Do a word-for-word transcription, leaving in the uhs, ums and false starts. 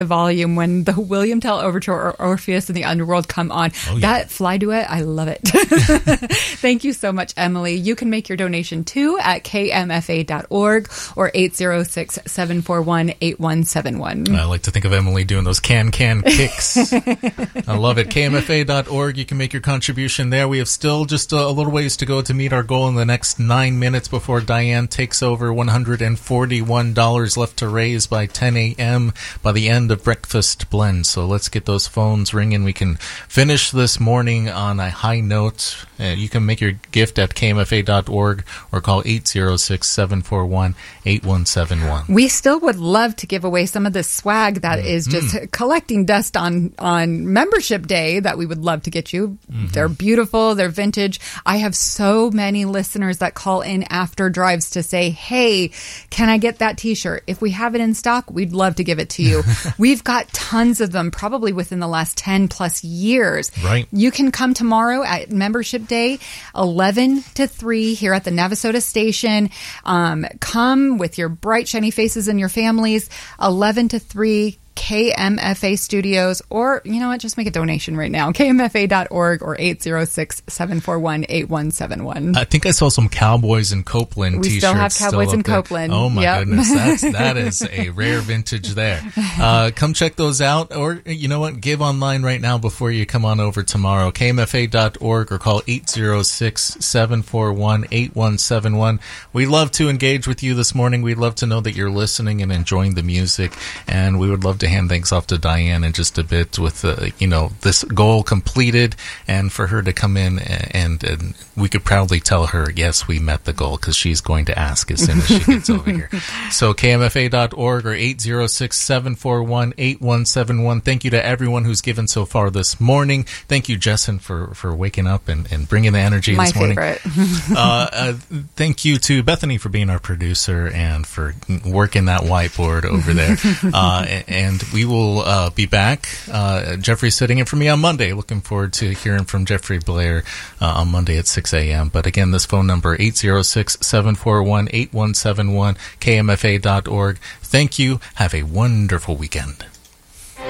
the volume when the William Tell Overture or Orpheus in the Underworld come on. Oh, yeah. That fly duet, I love it. Thank you so much, Emily. You can make your donation too at k m f a dot org or eight zero six, seven four one, eight one seven one. I like to think of Emily doing those can-can kicks. I love it. k m f a dot org. You can make your contribution there. We have still just a, a little ways to go to meet our goal in the next nine minutes before Diane takes over. one hundred forty-one dollars left to raise by ten a.m. by the end of Breakfast Blend. So let's get those phones ringing. We can finish this morning on a high note. Uh, you can make your gift at k m f a dot org or call eight zero six, seven four one, eight one seven one. We still would love to give away some of the swag that mm-hmm. is just collecting dust on, on membership day that we would love to get you. Mm-hmm. They're beautiful. They're vintage. I have so many listeners that call in after drives to say, hey, can I get that t-shirt? If we have it in stock, we'd love to give it to you. We've got tons of them, probably within the last ten plus years. Right. You can come tomorrow at membership day, eleven to three here at the Navasota station. Um, come with your bright, shiny faces and your families, eleven to three. K M F A Studios, or you know what, just make a donation right now, k m f a dot org or eight zero six, seven four one, eight one seven one. I think I saw some Cowboys in Copeland we t-shirts. We still have Cowboys still in there. Copeland. Oh my yep. goodness, that's, that is a rare vintage there. Uh, come check those out, or you know what, give online right now before you come on over tomorrow, k m f a dot org or call eight zero six, seven four one, eight one seven one. We'd love to engage with you this morning. We'd love to know that you're listening and enjoying the music, and we would love to hand things off to Diane in just a bit with, uh, you know, this goal completed, and for her to come in and, and we could proudly tell her, yes, we met the goal, because she's going to ask as soon as she gets over here. So k m f a dot org or eight zero six, seven four one, eight one seven one. Thank you to everyone who's given so far this morning. Thank you, Jessen, for, for waking up and, and bringing the energy My this morning. My favorite. uh, uh, thank you to Bethany for being our producer and for working that whiteboard over there. Uh, and we will uh, be back. Uh, Jeffrey's sitting in for me on Monday. Looking forward to hearing from Jeffrey Blair uh, on Monday at six a.m. But again, this phone number, eight zero six, seven four one, eight one seven one, k m f a dot org. Thank you. Have a wonderful weekend.